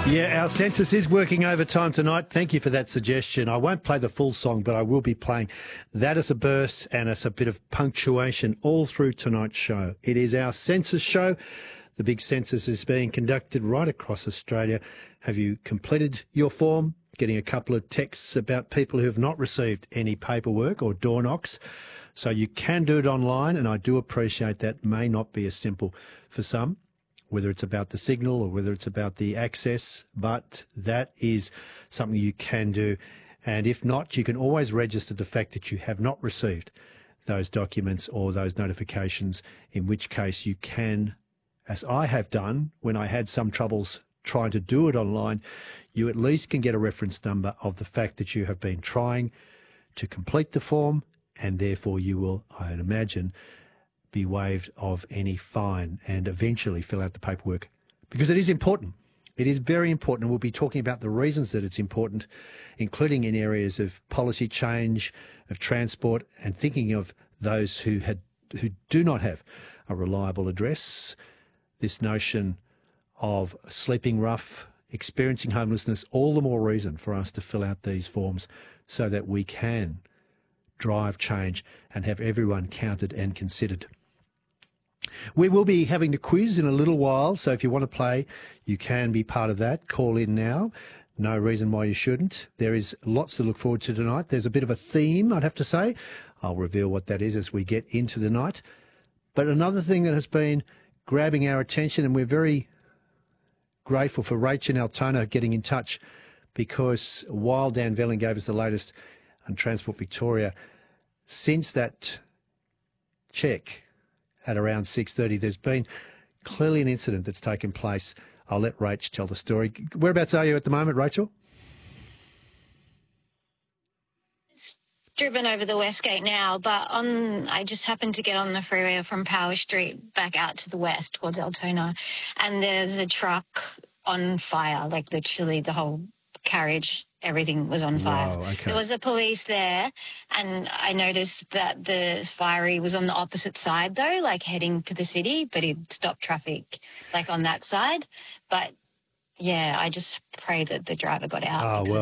Yeah, our census is working overtime tonight. Thank you for that suggestion. I won't play the full song, but I will be playing that as a burst and as a bit of punctuation all through tonight's show. It is our census show. The big census is being conducted right across Australia. Have you completed your form? Getting a couple of texts about people who have not received any paperwork or door knocks. So you can do it online, and I do appreciate that may not be as simple for some, whether it's about the signal or whether it's about the access, but that is something you can do. And if not, you can always register the fact that you have not received those documents or those notifications, in which case you can, as I have done when I had some troubles trying to do it online, you at least can get a reference number of the fact that you have been trying to complete the form, and therefore you will, I imagine, be waived of any fine and eventually fill out the paperwork, because it is important. It is very important, and we'll be talking about the reasons that it's important, including in areas of policy change, of transport, and thinking of those who do not have a reliable address. This notion of sleeping rough, experiencing homelessness, all the more reason for us to fill out these forms so that we can drive change and have everyone counted and considered. We will be having the quiz in a little while, so if you want to play, you can be part of that. Call in now. No reason why you shouldn't. There is lots to look forward to tonight. There's a bit of a theme, I'd have to say. I'll reveal what that is as we get into the night. But another thing that has been grabbing our attention, and we're very grateful for Rach in Altona getting in touch, because while Dan Velling gave us the latest on Transport Victoria, since that check at around 6:30, there's been clearly an incident that's taken place. I'll let Rach tell the story. Whereabouts are you at the moment, Rachel? Driven over the West Gate now, but I just happened to get on the freeway from Power Street back out to the west towards Altona, and there's a truck on fire, like literally the whole carriage, everything was on fire. Wow, okay. There was a police there, and I noticed that the fiery was on the opposite side though, like heading to the city, but it stopped traffic like on that side. But yeah, I just pray that the driver got out. Oh, because